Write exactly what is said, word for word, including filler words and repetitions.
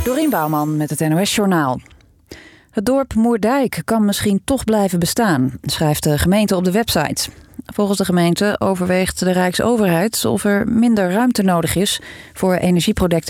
Dorien Bouwman met het N O S-journaal. Het dorp Moerdijk kan misschien toch blijven bestaan, schrijft de gemeente op de website. Volgens de gemeente overweegt de Rijksoverheid of er minder ruimte nodig is voor energieprojecten